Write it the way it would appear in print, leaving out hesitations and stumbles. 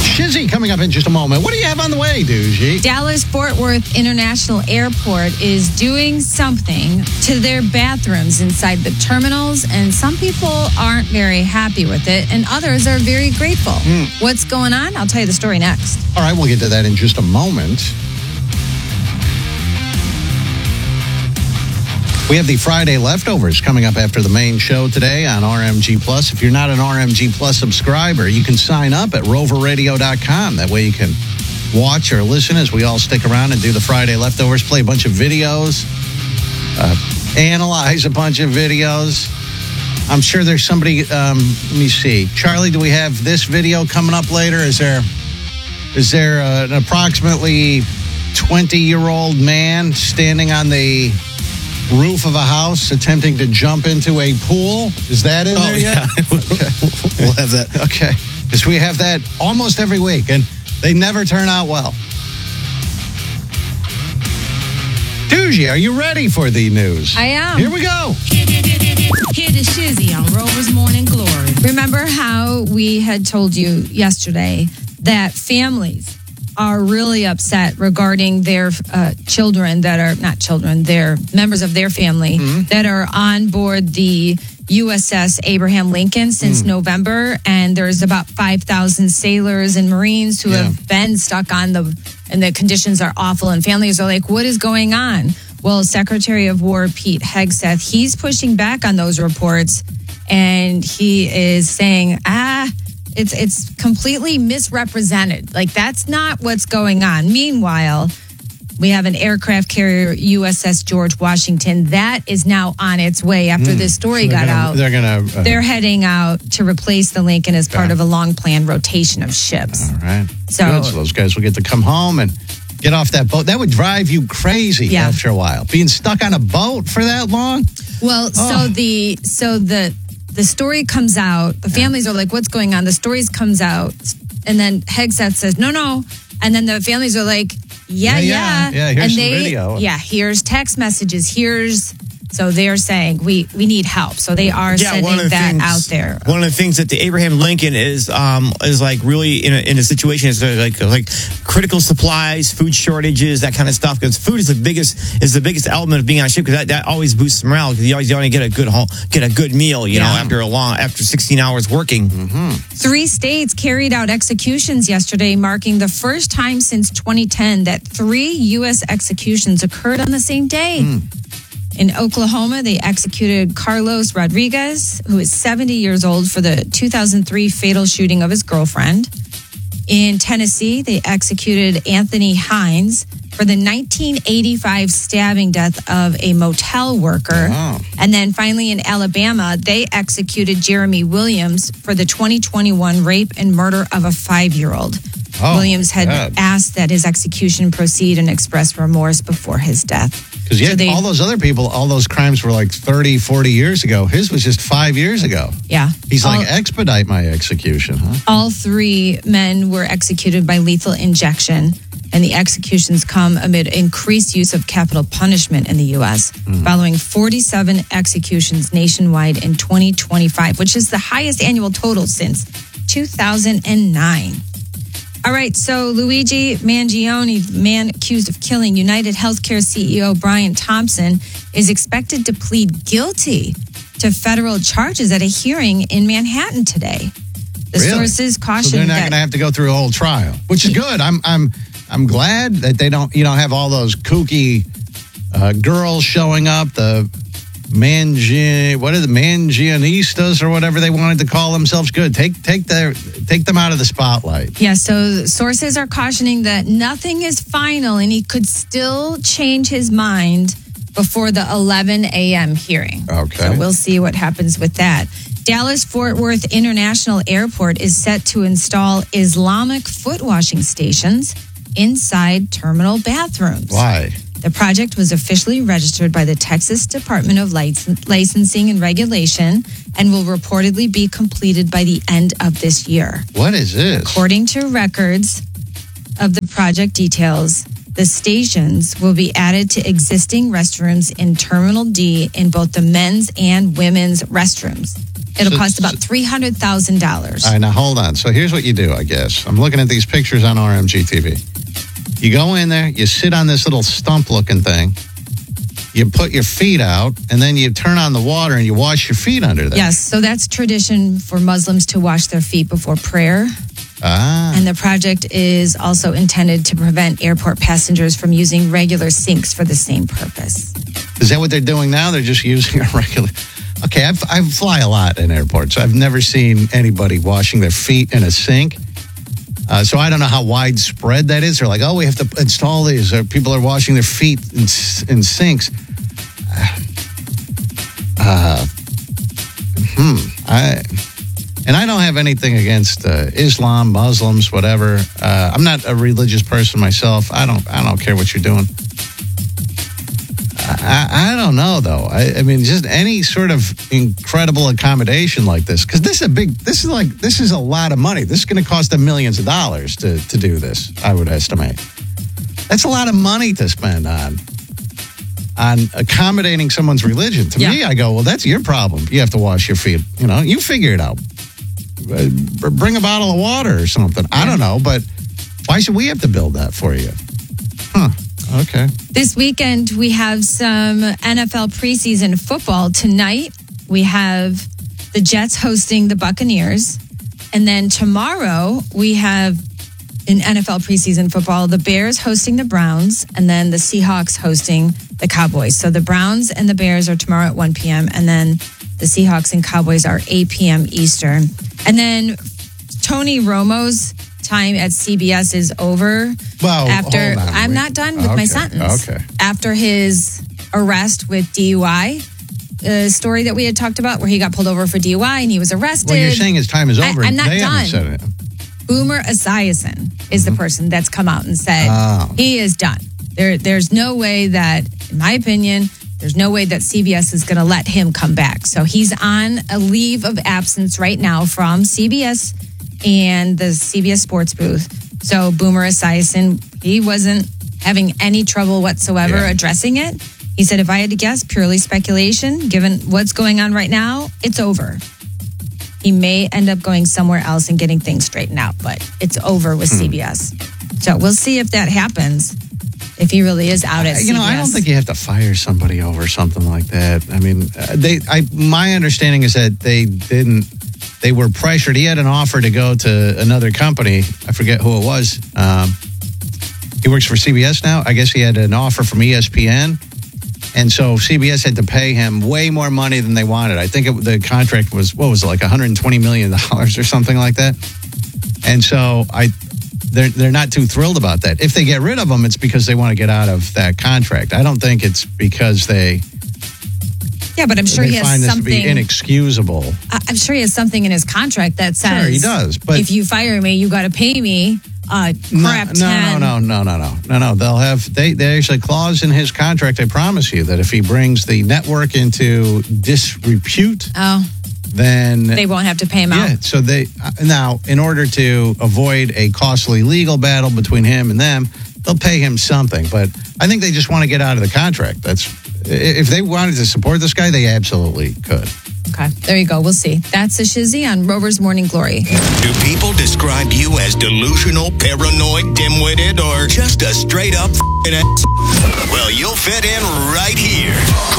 Shizzy coming up in just a moment. What do you have on the way, Doogie? Dallas-Fort Worth International Airport is doing something to their bathrooms inside the terminals, and some people aren't very happy with it, and others are very grateful. What's going on? I'll tell you the story next. All right, we'll get to that in just a moment. We have the Friday leftovers coming up after the main show today on RMG Plus. If you're not an RMG Plus subscriber, you can sign up at roverradio.com. That way you can watch or listen as we all stick around and do the Friday leftovers, play a bunch of videos, analyze a bunch of videos. I'm sure there's somebody, let me see. Charlie, do we have this video coming up later? Is there an approximately 20-year-old man standing on the roof of a house attempting to jump into a pool? Is that in there yet? Okay. We'll have that. Okay. Because we have that almost every week, and they never turn out well. Doogie, are you ready for the news? I am. Here we go. Hear the Shizzy on Rover's Morning Glory. Remember how we had told you yesterday that families are really upset regarding their children that are not children, they're members of their family that are on board the USS Abraham Lincoln since November, and there's about 5,000 sailors and Marines who have been stuck on and the conditions are awful, and families are like, what is going on? Well, Secretary of War Pete Hegseth, he's pushing back on those reports, and he is saying, it's completely misrepresented. Like, that's not what's going on. Meanwhile, we have an aircraft carrier, USS George Washington, that is now on its way after this story got out. They're heading out to replace the Lincoln as part of a long-planned rotation of ships. All right. So those guys will get to come home and get off that boat. That would drive you crazy after a while. Being stuck on a boat for that long? Well, so the story comes out. The families are like, what's going on? The story comes out. And then Hegseth says, no. And then the families are like, yeah. Here's some video. Yeah, here's text messages. So they're saying we need help. So they are sending that out there. One of the things that the Abraham Lincoln is like really in a situation is like critical supplies, food shortages, that kind of stuff. Because food is the biggest element of being on a ship, because that always boosts morale, because you always want to get a good meal, after 16 hours working. 3 states carried out executions yesterday, marking the first time since 2010 that 3 U.S. executions occurred on the same day. In Oklahoma, they executed Carlos Rodriguez, who is 70 years old, for the 2003 fatal shooting of his girlfriend. In Tennessee, they executed Anthony Hines for the 1985 stabbing death of a motel worker. Wow. And then finally in Alabama, they executed Jeremy Williams for the 2021 rape and murder of a 5-year-old. Williams had asked that his execution proceed and expressed remorse before his death. Because all those other people, all those crimes were like 30, 40 years ago. His was just 5 years ago. Yeah. He's expedite my execution, huh? All 3 men were executed by lethal injection, and the executions come amid increased use of capital punishment in the U.S., following 47 executions nationwide in 2025, which is the highest annual total since 2009. All right, so Luigi Mangione, the man accused of killing United Healthcare CEO Brian Thompson, is expected to plead guilty to federal charges at a hearing in Manhattan today. The sources caution so they're not going to have to go through a whole trial, which is good. I'm glad that they don't have all those kooky girls showing up, the Mangianistas or whatever they wanted to call themselves. Good. Take them out of the spotlight. Yeah, so sources are cautioning that nothing is final and he could still change his mind before the 11 a.m. hearing. Okay. So we'll see what happens with that. Dallas-Fort Worth International Airport is set to install Islamic foot washing stations inside terminal bathrooms. Why? The project was officially registered by the Texas Department of Licensing and Regulation and will reportedly be completed by the end of this year. What is this? According to records of the project details, the stations will be added to existing restrooms in Terminal D in both the men's and women's restrooms. It'll cost about $300,000. All right, now hold on. So here's what you do, I guess. I'm looking at these pictures on RMG TV. You go in there, you sit on this little stump-looking thing, you put your feet out, and then you turn on the water and you wash your feet under there. Yes, so that's tradition for Muslims to wash their feet before prayer. And the project is also intended to prevent airport passengers from using regular sinks for the same purpose. Is that what they're doing now? They're just using a regular... Okay, I fly a lot in airports. I've never seen anybody washing their feet in a sink. So I don't know how widespread that is. They're like, oh, we have to install these. People are washing their feet in sinks. And I don't have anything against Islam, Muslims, whatever. I'm not a religious person myself. I don't care what you're doing. I don't know, though. I mean, just any sort of incredible accommodation like this, because this is a lot of money. This is going to cost them millions of dollars to do this, I would estimate. That's a lot of money to spend on accommodating someone's religion. To me, I go, well, that's your problem. You have to wash your feet. You know, you figure it out. Bring a bottle of water or something. I don't know, but why should we have to build that for you? Okay. This weekend, we have some NFL preseason football. Tonight, we have the Jets hosting the Buccaneers. And then tomorrow, we have in NFL preseason football, the Bears hosting the Browns, and then the Seahawks hosting the Cowboys. So the Browns and the Bears are tomorrow at 1 p.m., and then the Seahawks and Cowboys are 8 p.m. Eastern. And then Tony Romo's time at CBS is over. Well, after hold on, I'm not done with my sentence. Okay. After his arrest with DUI, the story that we had talked about where he got pulled over for DUI and he was arrested. Well, you're saying his time is over. I'm not they done. Haven't said it. Boomer Esiason is the person that's come out and said he is done. There's no way that, in my opinion, there's no way that CBS is going to let him come back. So he's on a leave of absence right now from CBS and the CBS Sports booth. So Boomer Esiason, he wasn't having any trouble whatsoever addressing it. He said, if I had to guess, purely speculation, given what's going on right now, it's over. He may end up going somewhere else and getting things straightened out, but it's over with CBS. So we'll see if that happens, if he really is out at CBS. You know, I don't think you have to fire somebody over something like that. I mean, my understanding is that they were pressured. He had an offer to go to another company. I forget who it was. He works for CBS now. I guess he had an offer from ESPN. And so CBS had to pay him way more money than they wanted. I think the contract was, what was it, like $120 million or something like that. And so they're not too thrilled about that. If they get rid of him, it's because they want to get out of that contract. I don't think it's because they... Yeah, but I'm sure he has find this something to be inexcusable. I'm sure he has something in his contract that says, sure, he does, but if you fire me, you got to pay me crap 10. No. They'll have they actually clause in his contract. I promise you that if he brings the network into disrepute, then they won't have to pay him out. So now, in order to avoid a costly legal battle between him and them, they'll pay him something. But I think they just want to get out of the contract. If they wanted to support this guy, they absolutely could. Okay, there you go. We'll see. That's a Shizzy on Rover's Morning Glory. Do people describe you as delusional, paranoid, dim-witted, or just a straight-up ass? Well, you'll fit in right here.